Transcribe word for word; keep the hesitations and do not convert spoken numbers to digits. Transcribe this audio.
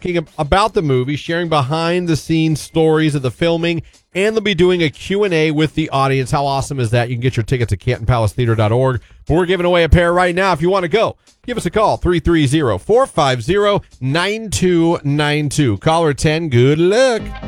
talking about the movie, sharing behind-the-scenes stories of the filming, and they'll be doing a Q and A with the audience. How awesome is that? You can get your tickets at canton palace theater dot org. But we're giving away a pair right now. If you want to go, give us a call, three three zero, four five zero, nine two nine two. Caller ten, good luck.